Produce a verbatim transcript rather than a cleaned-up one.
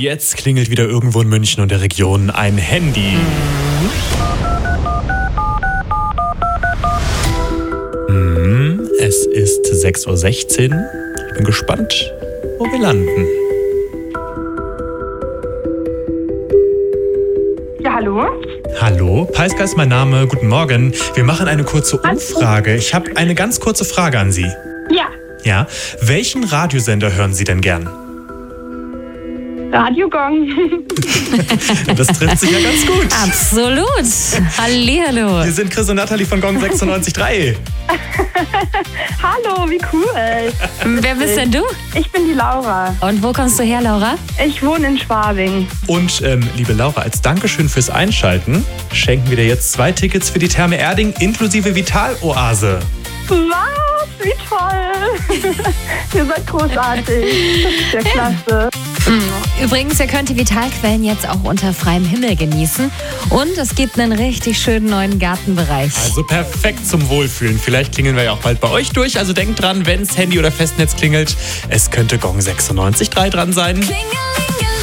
jetzt klingelt wieder irgendwo in München und der Region ein Handy. Mhm. Es ist sechs Uhr sechzehn. Ich bin gespannt, wo wir landen. Ja, hallo? Hallo, Peiska ist mein Name. Guten Morgen. Wir machen eine kurze Umfrage. Ich habe eine ganz kurze Frage an Sie. Ja, Ja, welchen Radiosender hören Sie denn gern? Radio Gong. Das trifft sich ja ganz gut. Absolut. Hallihallo. Wir sind Chris und Natalie von Gong sechsundneunzig Komma drei. Hallo, wie cool. Wer bist denn du? Ich bin die Laura. Und wo kommst du her, Laura? Ich wohne in Schwabing. Und ähm, liebe Laura, als Dankeschön fürs Einschalten schenken wir dir jetzt zwei Tickets für die Therme Erding inklusive Vitaloase. Was? Wie toll. Ihr seid großartig. Das ist ja klasse. Übrigens, ihr könnt die Vitalquellen jetzt auch unter freiem Himmel genießen. Und es gibt einen richtig schönen neuen Gartenbereich. Also perfekt zum Wohlfühlen. Vielleicht klingeln wir ja auch bald bei euch durch. Also denkt dran, wenn's Handy oder Festnetz klingelt, es könnte Gong sechsundneunzig Komma drei dran sein. Klingelingeling.